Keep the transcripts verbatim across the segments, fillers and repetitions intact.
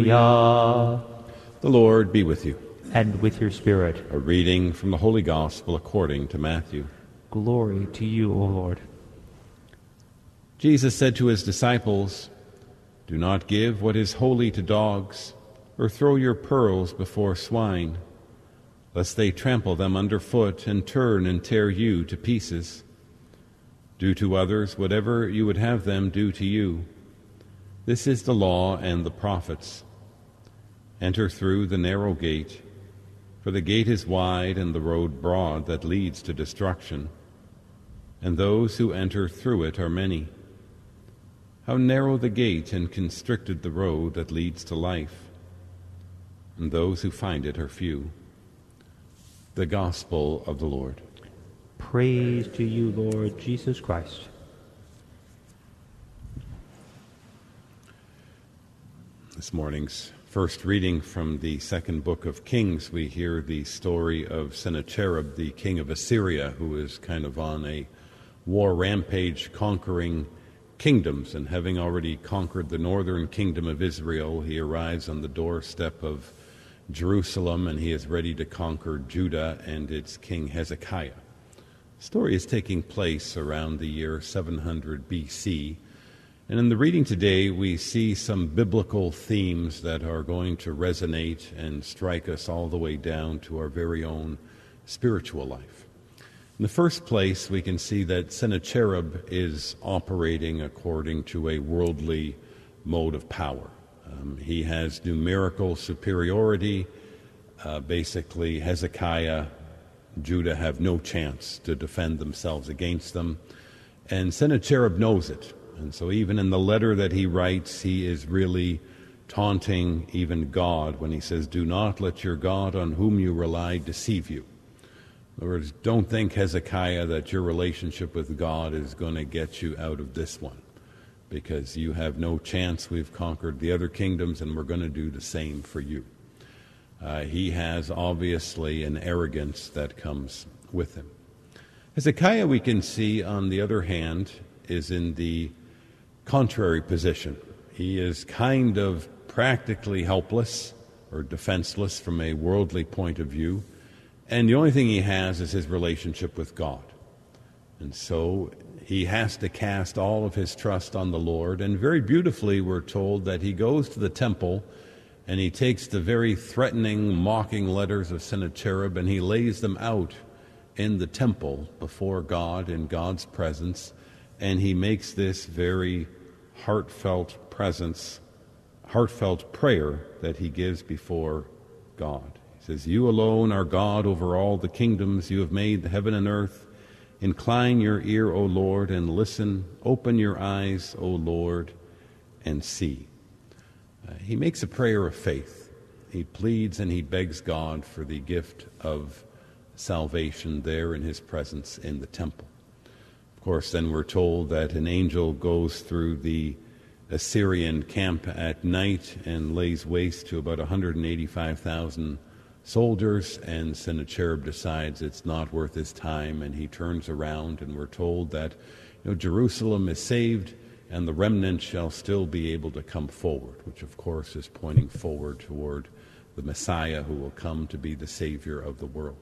Hallelujah. The Lord be with you. And with your spirit. A reading from the Holy Gospel according to Matthew. Glory to you, O Lord. Jesus said to his disciples, "Do not give what is holy to dogs, or throw your pearls before swine, lest they trample them underfoot and turn and tear you to pieces. Do to others whatever you would have them do to you. This is the law and the prophets. Enter through the narrow gate, for the gate is wide and the road broad that leads to destruction, and those who enter through it are many. How narrow the gate and constricted the road that leads to life, and those who find it are few." The Gospel of the Lord. Praise to you, Lord Jesus Christ. This morning's first reading from the second book of Kings, we hear the story of Sennacherib, the king of Assyria, who is kind of on a war rampage, conquering kingdoms. And having already conquered the northern kingdom of Israel, he arrives on the doorstep of Jerusalem, and he is ready to conquer Judah and its king Hezekiah. The story is taking place around the year seven hundred B C, and in the reading today we see some biblical themes that are going to resonate and strike us all the way down to our very own spiritual life. In the first place, we can see that Sennacherib is operating according to a worldly mode of power. Um, he has numerical superiority. Uh, basically, Hezekiah, Judah have no chance to defend themselves against them. And Sennacherib knows it. And so even in the letter that he writes, he is really taunting even God when he says, "Do not let your God on whom you rely deceive you." In other words, don't think, Hezekiah, that your relationship with God is going to get you out of this one, because you have no chance. We've conquered the other kingdoms, and we're going to do the same for you. Uh, he has obviously an arrogance that comes with him. Hezekiah, we can see, on the other hand, is in the contrary position. He is kind of practically helpless or defenseless from a worldly point of view, and the only thing he has is his relationship with God. And so he has to cast all of his trust on the Lord, and very beautifully we're told that he goes to the temple and he takes the very threatening, mocking letters of Sennacherib and he lays them out in the temple before God, in God's presence, and he makes this very heartfelt presence, heartfelt prayer that he gives before God. He says, "You alone are God over all the kingdoms. You have made the heaven and earth. Incline your ear, O Lord, and listen. Open your eyes, O Lord, and see." Uh, he makes a prayer of faith. He pleads and he begs God for the gift of salvation there in his presence in the temple. Of course, then we're told that an angel goes through the Assyrian camp at night and lays waste to about one hundred eighty-five thousand soldiers, and Sennacherib decides it's not worth his time, and he turns around, and we're told that, you know, Jerusalem is saved and the remnant shall still be able to come forward, which of course is pointing forward toward the Messiah who will come to be the Savior of the world.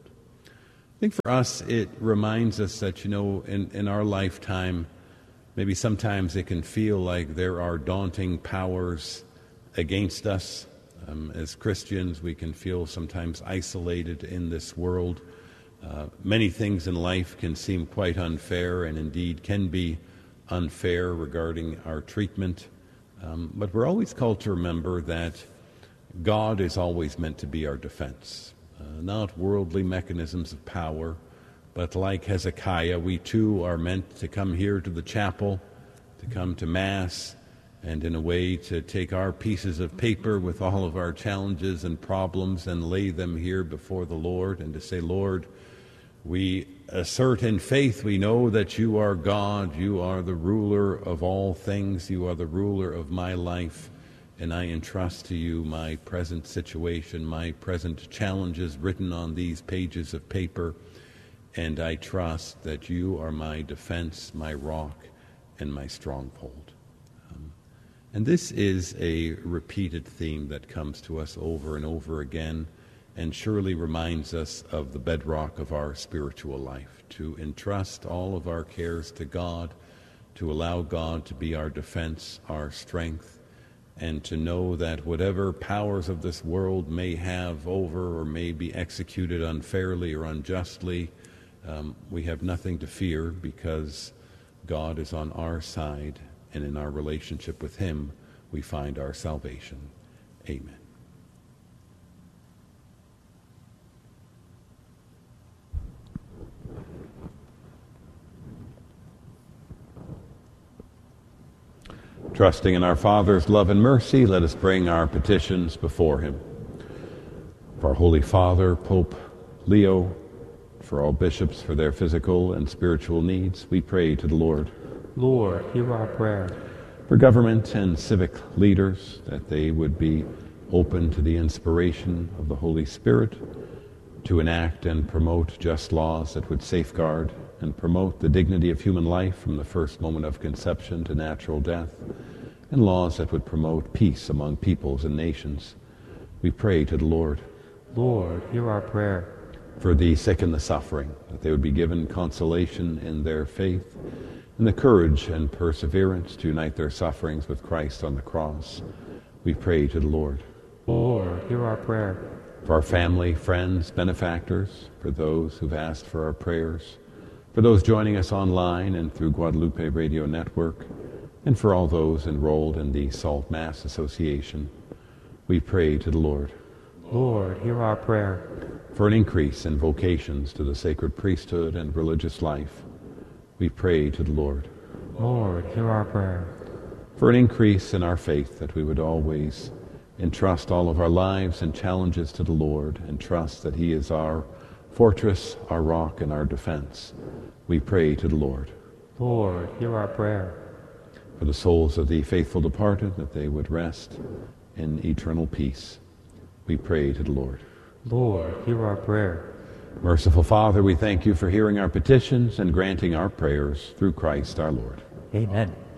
I think for us it reminds us that, you know, in, in our lifetime, maybe sometimes it can feel like there are daunting powers against us. Um, as Christians, we can feel sometimes isolated in this world. Uh, many things in life can seem quite unfair, and indeed can be unfair regarding our treatment. Um, but we're always called to remember that God is always meant to be our defense. Uh, not worldly mechanisms of power, but like Hezekiah, we too are meant to come here to the chapel, to come to Mass, and in a way to take our pieces of paper with all of our challenges and problems and lay them here before the Lord, and to say, "Lord, we assert in faith, we know that you are God, you are the ruler of all things, you are the ruler of my life, and I entrust to you my present situation, my present challenges written on these pages of paper, and I trust that you are my defense, my rock, and my stronghold." Um, And this is a repeated theme that comes to us over and over again, and surely reminds us of the bedrock of our spiritual life, to entrust all of our cares to God, to allow God to be our defense, our strength, and to know that whatever powers of this world may have over or may be executed unfairly or unjustly, um, we have nothing to fear because God is on our side, and in our relationship with Him we find our salvation. Amen. Trusting in our Father's love and mercy, let us bring our petitions before Him. For our Holy Father, Pope Leo, for all bishops, for their physical and spiritual needs, we pray to the Lord. Lord, hear our prayer. For government and civic leaders, that they would be open to the inspiration of the Holy Spirit to enact and promote just laws that would safeguard and promote the dignity of human life from the first moment of conception to natural death, and laws that would promote peace among peoples and nations. We pray to the Lord. Lord, hear our prayer. For the sick and the suffering, that they would be given consolation in their faith, and the courage and perseverance to unite their sufferings with Christ on the cross. We pray to the Lord. Lord, hear our prayer. For our family, friends, benefactors, for those who've asked for our prayers, for those joining us online and through Guadalupe Radio Network, and for all those enrolled in the Salt Mass Association, we pray to the Lord. Lord, hear our prayer. For an increase in vocations to the sacred priesthood and religious life, we pray to the Lord. Lord, hear our prayer. For an increase in our faith, that we would always entrust all of our lives and challenges to the Lord, and trust that He is our fortress, our rock, and our defense, we pray to the Lord. Lord, hear our prayer. For the souls of the faithful departed, that they would rest in eternal peace, we pray to the Lord. Lord, hear our prayer. Merciful Father, we thank You for hearing our petitions and granting our prayers through Christ our Lord. Amen.